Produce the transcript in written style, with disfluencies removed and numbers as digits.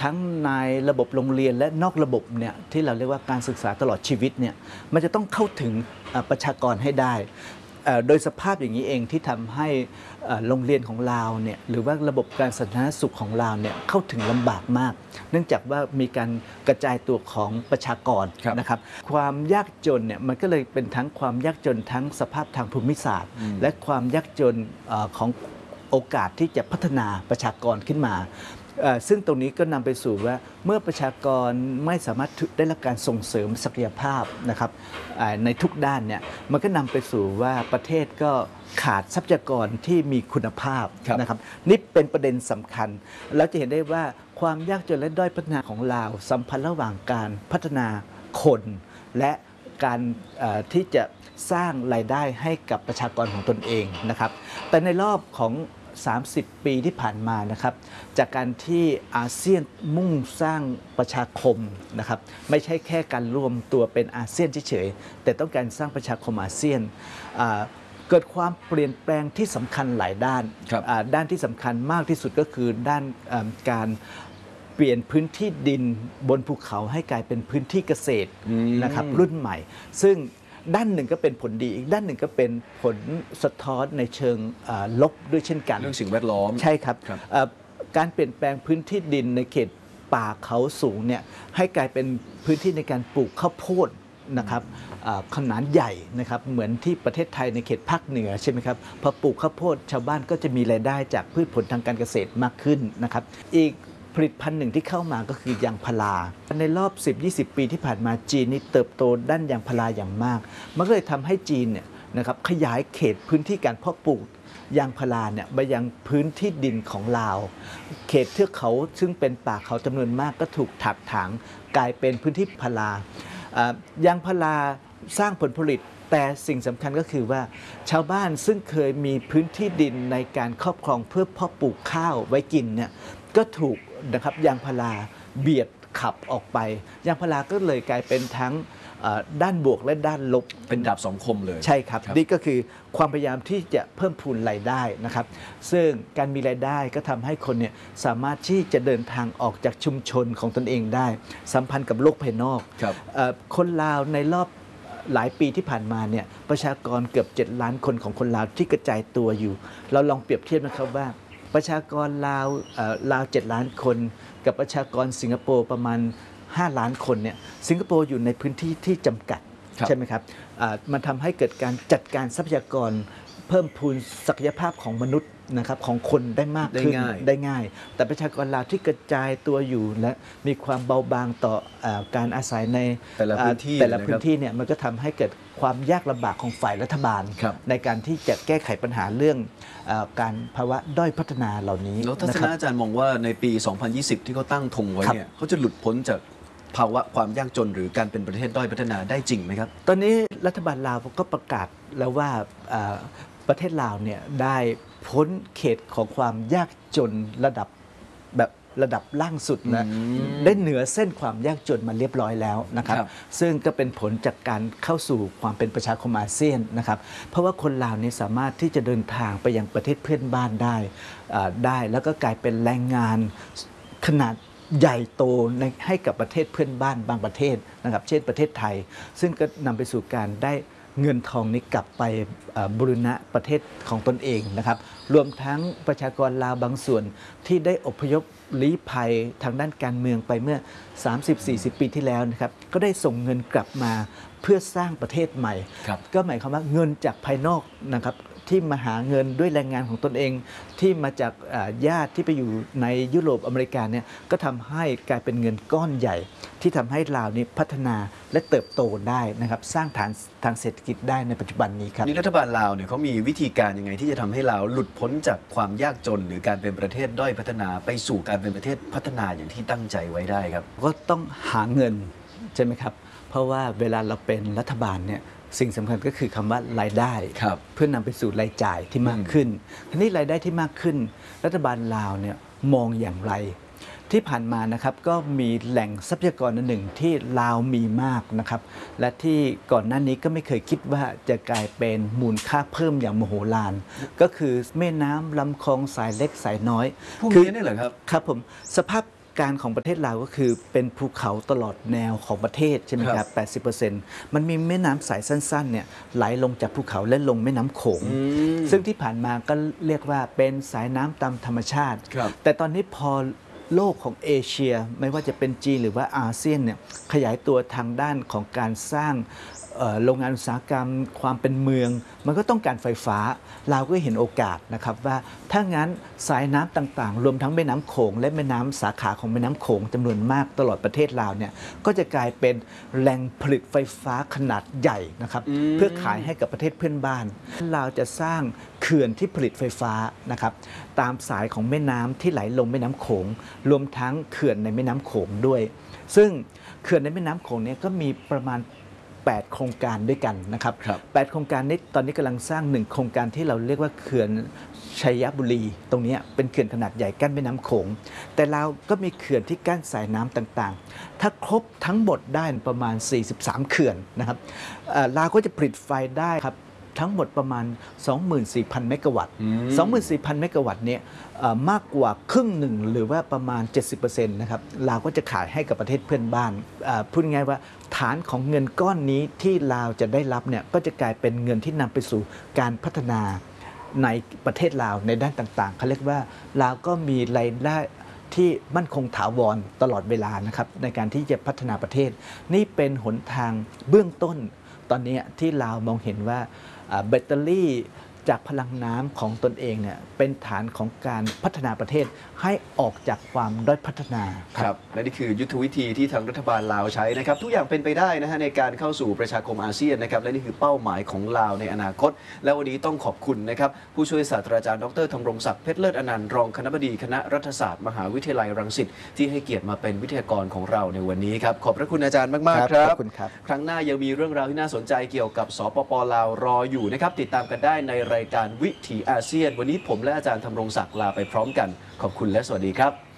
ทั้งในระบบโรงเรียนและนอกระบบเนี่ยที่เราเรียกว่าการศึกษาตลอดชีวิตเนี่ยมันจะต้องเข้าถึงประชากรให้ได้โดยสภาพอย่างนี้เองที่ทำให้โรงเรียนของเราเนี่ยหรือว่าระบบการสาธารณสุขของเราเนี่ยเข้าถึงลำบากมากเนื่องจากว่ามีการกระจายตัวของประชากรนะครับความยากจนเนี่ยมันก็เลยเป็นทั้งความยากจนทั้งสภาพทางภูมิศาสตร์และความยากจนของโอกาสที่จะพัฒนาประชากรขึ้นมาซึ่งตรงนี้ก็นำไปสู่ว่าเมื่อประชากรไม่สามารถได้รับการส่งเสริมศักยภาพนะครับในทุกด้านเนี่ยมันก็นำไปสู่ว่าประเทศก็ขาดทรัพยากรที่มีคุณภาพนะครับนี่เป็นประเด็นสำคัญเราจะเห็นได้ว่าความยากจนและด้อยพัฒนาของลาวสัมพันธ์ระหว่างการพัฒนาคนและการที่จะสร้างรายได้ให้กับประชากรของตนเองนะครับแต่ในรอบของ30 ปีที่ผ่านมานะครับจากการที่อาเซียนมุ่งสร้างประชาคมนะครับไม่ใช่แค่การรวมตัวเป็นอาเซียนเฉยๆแต่ต้องการสร้างประชาคมอาเซียนเกิดความเปลี่ยนแปลงที่สำคัญหลายด้านด้านที่สำคัญมากที่สุดก็คือด้านการเปลี่ยนพื้นที่ดินบนภูเขาให้กลายเป็นพื้นที่เกษตรนะครับรุ่นใหม่ซึ่งด้านหนึ่งก็เป็นผลดีอีกด้านหนึ่งก็เป็นผลสะท้อนในเชิงลบด้วยเช่นกันเรื่องสิ่งแวดล้อมใช่ครับการเปลี่ยนแปลงพื้นที่ดินในเขตป่าเขาสูงเนี่ยให้กลายเป็นพื้นที่ในการปลูกข้าวโพดนะครับขนาดใหญ่นะครับเหมือนที่ประเทศไทยในเขตภาคเหนือใช่ไหมครับพอปลูกข้าวโพดชาวบ้านก็จะมีรายได้จากพืชผลทางการเกษตรมากขึ้นนะครับอีกผลิตภัณฑ์หนึ่งที่เข้ามาก็คือยางพาราในรอบ 10-20 ปีที่ผ่านมาจีนนี่เติบโตด้านยางพาราอย่างมากมันก็เลยทำให้จีนเนี่ยนะครับขยายเขตพื้นที่การเพาะปลูกยางพาราเนี่ยไปยังพื้นที่ดินของลาวเขตเทือกเขาซึ่งเป็นป่าเขาจำนวนมากก็ถูกถักถางกลายเป็นพื้นที่พารายางพาราสร้างผลผลิตแต่สิ่งสำคัญก็คือว่าชาวบ้านซึ่งเคยมีพื้นที่ดินในการครอบครองเพื่อเพาะปลูกข้าวไว้กินเนี่ยก็ถูกนะครับยางพาราเบียดขับออกไปยางพาราก็เลยกลายเป็นทั้งด้านบวกและด้านลบเป็นดาบสองคมเลยใช่ครับนี่ก็คือความพยายามที่จะเพิ่มพูนรายได้นะครับซึ่งการมีรายได้ก็ทำให้คนเนี่ยสามารถที่จะเดินทางออกจากชุมชนของตนเองได้สัมพันธ์กับโลกภายนอกคนลาวในรอบหลายปีที่ผ่านมาเนี่ยประชากรเกือบ7 ล้านคนของคนลาวที่กระจายตัวอยู่เราลองเปรียบเทียบนะครับว่าประชากรลาว7 ล้านคนกับประชากรสิงคโปร์ประมาณ5 ล้านคนเนี่ยสิงคโปร์อยู่ในพื้นที่ที่จำกัดใช่ไหมครับมันทำให้เกิดการจัดการทรัพยากรเพิ่มพูนศักยภาพของมนุษย์นะครับของคนได้มากขึ้นได้ง่ายแต่ประชากรลาวที่กระจายตัวอยู่และมีความเบาบางต่อการอาศัยในแต่ละพื้นที่เนี่ยมันก็ทำให้เกิดความยากลำบากของฝ่ายรัฐบาลในการที่จะแก้ไขปัญหาเรื่องการภาวะด้อยพัฒนาเหล่านี้แล้วทัศนะอาจารย์มองว่าในปี 2020 ที่เขาตั้งธงไว้เนี่ยเขาจะหลุดพ้นจากภาวะความยากจนหรือการเป็นประเทศด้อยพัฒนาได้จริงไหมครับตอนนี้รัฐบาลลาวก็ประกาศแล้วว่าประเทศลาวเนี่ยได้พ้นเขตของความยากจนระดับล่างสุดนะได้เหนือเส้นความยากจนมาเรียบร้อยแล้วนะครับซึ่งก็เป็นผลจากการเข้าสู่ความเป็นประชาคมอาเซียนนะครับเพราะว่าคนลาวนี่สามารถที่จะเดินทางไปยังประเทศเพื่อนบ้านได้แล้วก็กลายเป็นแรงงานขนาดใหญ่โตให้กับประเทศเพื่อนบ้านบางประเทศนะครับเช่นประเทศไทยซึ่งก็นำไปสู่การได้เงินทองนี้กลับไปบูรณะประเทศของตนเองนะครับรวมทั้งประชากรลาวบางส่วนที่ได้อพยพลี้ภัยทางด้านการเมืองไปเมื่อ 30-40 ปีที่แล้วนะครับก็ได้ส่งเงินกลับมาเพื่อสร้างประเทศใหม่ก็หมายความว่าเงินจากภายนอกนะครับที่มาหาเงินด้วยแรงงานของตนเองที่มาจากญาติที่ไปอยู่ในยุโรปอเมริกาเนี่ยก็ทำให้กลายเป็นเงินก้อนใหญ่ที่ทำให้ลาวนี้พัฒนาและเติบโตได้นะครับสร้างฐานทางเศรษฐกิจได้ในปัจจุบันนี้ครับนี่รัฐบาลลาวเนี่ยเขามีวิธีการยังไงที่จะทำให้ลาวหลุดพ้นจากความยากจนหรือการเป็นประเทศด้อยพัฒนาไปสู่การเป็นประเทศพัฒนาอย่างที่ตั้งใจไว้ได้ครับก็ต้องหาเงินใช่ไหมครับเพราะว่าเวลาเราเป็นรัฐบาลเนี่ยสิ่งสำคัญก็คือคำว่ารายได้เพื่อนำไปสู่รายจ่ายที่มากขึ้นทีนี้รายได้ที่มากขึ้นรัฐบาลลาวเนี่ยมองอย่างไรที่ผ่านมานะครับก็มีแหล่งทรัพยากรหนึ่งที่ลาวมีมากนะครับและที่ก่อนหน้านี้ก็ไม่เคยคิดว่าจะกลายเป็นมูลค่าเพิ่มอย่างมโหฬารก็คือแม่น้ำลำคลองสายเล็กสายน้อยพวกนี้นี่เหรอครับครับผมสภาพการของประเทศลาวก็คือเป็นภูเขาตลอดแนวของประเทศใช่ไหมครับ 80%มันมีแม่น้ำสายสั้นๆเนี่ยไหลลงจากภูเขาและลงแม่น้ำโขงซึ่งที่ผ่านมาก็เรียกว่าเป็นสายน้ำตามธรรมชาติแต่ตอนนี้พอโลกของเอเชียไม่ว่าจะเป็นจีนหรือว่าอาเซียนเนี่ยขยายตัวทางด้านของการสร้างโรงงานอุตสาหกรรมความเป็นเมืองมันก็ต้องการไฟฟ้าเราก็เห็นโอกาสนะครับว่าถ้างั้นสายน้ำต่างๆรวมทั้งแม่น้ำโขงและแม่น้ำสาขาของแม่น้ำโขงจำนวนมากตลอดประเทศลาวเนี่ยก็จะกลายเป็นแหล่งผลิตไฟฟ้าขนาดใหญ่นะครับเพื่อขายให้กับประเทศเพื่อนบ้านลาวจะสร้างเขื่อนที่ผลิตไฟฟ้านะครับตามสายของแม่น้ำที่ไหลลงแม่น้ำโขงรวมทั้งเขื่อนในแม่น้ำโขงด้วยซึ่งเขื่อนในแม่น้ำโขงเนี่ยก็มีประมาณ8 โครงการด้วยกันนะครับ8 โครงการนี้ตอนนี้กำลังสร้าง1 โครงการที่เราเรียกว่าเขื่อนชัยบุรีตรงนี้เป็นเขื่อนขนาดใหญ่กั้นแม่น้ำโขงแต่เราก็มีเขื่อนที่กั้นสายน้ำต่างๆถ้าครบทั้งหมดได้ประมาณ43 เขื่อนนะครับเราก็จะผลิตไฟได้ครับทั้งหมดประมาณ 24,000 เมกะวัตต์ 24,000 เมกะวัตต์เนี่ยมากกว่าครึ่งหนึ่งหรือว่าประมาณ 70% นะครับเราก็จะขายให้กับประเทศเพื่อนบ้านพูดง่ายๆว่าฐานของเงินก้อนนี้ที่ลาวจะได้รับเนี่ยก็จะกลายเป็นเงินที่นำไปสู่การพัฒนาในประเทศลาวในด้านต่างๆเขาเรียกว่าลาวก็มีรายได้ที่มั่นคงถาวรตลอดเวลานะครับในการที่จะพัฒนาประเทศนี่เป็นหนทางเบื้องต้นตอนนี้ที่ลาวมองเห็นว่าแบตเตอรี่จากพลังน้ำของตนเองเนี่ยเป็นฐานของการพัฒนาประเทศให้ออกจากความด้อยพัฒนาครับและนี่คือยุทธวิธีที่ทางรัฐบาลลาวใช้นะครับทุกอย่างเป็นไปได้นะฮะในการเข้าสู่ประชาคมอาเซียนนะครับและนี่คือเป้าหมายของลาวในอนาคตและวันนี้ต้องขอบคุณนะครับผู้ช่วยศาสตราจารย์ดรธำรงศักดิ์เพชรเลิศอนันต์รองคณบดีคณะรัฐศาสตร์มหาวิทยาลัยรังสิตที่ให้เกียรติมาเป็นวิทยากรของเราในวันนี้ครับขอบพระคุณอาจารย์มากๆครับขอบคุณครับครั้งหน้ายังมีเรื่องราวที่น่าสนใจเกี่ยวกับสปป.ลาวรออยู่นะครับติดตามกันได้ในรายการวิถีอาเซียนวันนี้ผมและอาจารย์ธำรงศักดิ์ลาไปพร้อมกันขอบคุณและสวัสดีครับ